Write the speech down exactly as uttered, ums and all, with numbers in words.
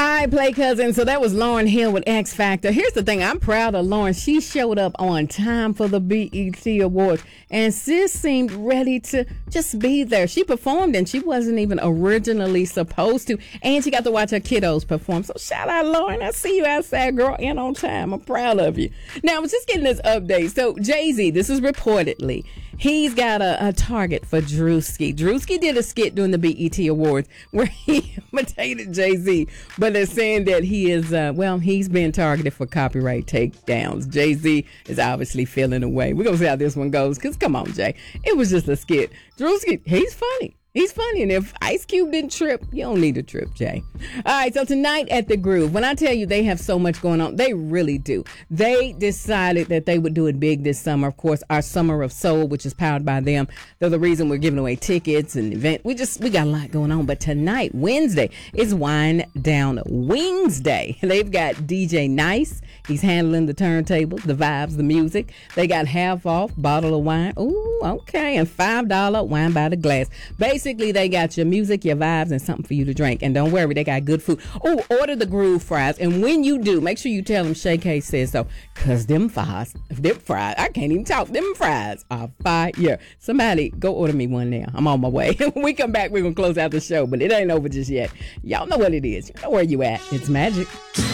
right, Play Cousin. So that was Lauryn Hill with X Factor. Here's the thing. I'm proud of Lauryn. She showed up on time for the B E T Awards. And sis seemed ready to just be there. She performed and she wasn't even originally supposed to. And she got to watch her kiddos perform. So shout out, Lauryn. I see you outside, girl, and on time. I'm proud of you. Now, I was just getting this update. So Jay-Z, this is reportedly, he's got a, a target for Drewski. Drewski did a skit during the B E T Awards where he imitated Jay-Z. But they're saying that he is, uh, well, he's being targeted for copyright takedowns. Jay-Z is obviously feeling away. We're going to see how this one goes, because come on, Jay. It was just a skit. Drewski, he's funny. He's funny, and if Ice Cube didn't trip, you don't need to trip, Jay. All right, so tonight at the Groove, when I tell you they have so much going on, they really do. They decided that they would do it big this summer. Of course, our Summer of Soul, which is powered by them, they're the reason we're giving away tickets and event. We just, we got a lot going on. But tonight, Wednesday, is Wine Down Wings Day. They've got D J Nice. He's handling the turntables, the vibes, the music. They got half off bottle of wine. Ooh, okay, and five dollars wine by the glass. Basically, Basically, they got your music, your vibes, and something for you to drink. And don't worry, they got good food. Oh, order the Groove fries. And when you do, make sure you tell them Shay K says so. Because them fries, them fries, I can't even talk. Them fries are fire. Somebody, go order me one now. I'm on my way. When we come back, we're going to close out the show. But it ain't over just yet. Y'all know what it is. You know where you at. It's magic.